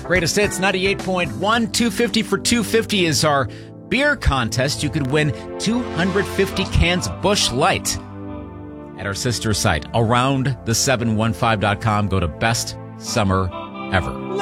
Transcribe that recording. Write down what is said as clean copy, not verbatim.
Greatest Hits 98.1, 250 for 250 is our beer contest. You could win 250 cans of Busch Light at our sister site, aroundthe715.com. Go to Best Summer Ever.